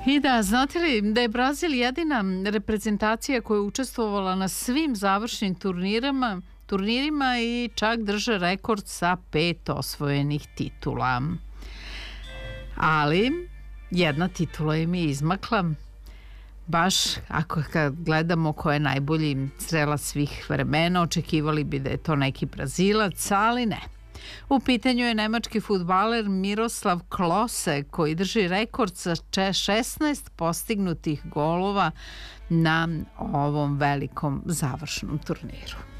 I da, znate li da je Brazil jedina reprezentacija koja je učestvovala na svim završnim turnirima i čak drže rekord sa 5 osvojenih titula. Ali jedna titula im je izmakla. Baš kad gledamo ko je najbolji strelac svih vremena, očekivali bi da je to neki Brazilac, ali ne. U pitanju je nemački fudbaler Miroslav Klose koji drži rekord sa 16 postignutih golova na ovom velikom završnom turniru.